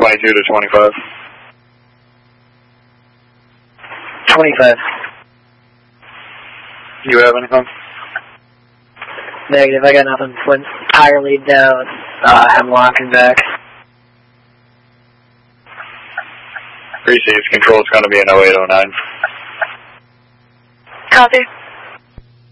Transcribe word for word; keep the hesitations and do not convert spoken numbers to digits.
twenty-two to twenty-five. twenty-five. You have anything? Negative, I got nothing. Went higher lead down, uh, Hemlock and back. Received. Control is going to be an oh eight oh nine. Copy.